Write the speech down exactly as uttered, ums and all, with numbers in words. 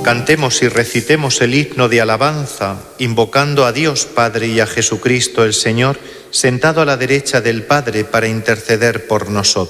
Cantemos y recitemos el himno de alabanza, invocando a Dios Padre y a Jesucristo el Señor, sentado a la derecha del Padre para interceder por nosotros.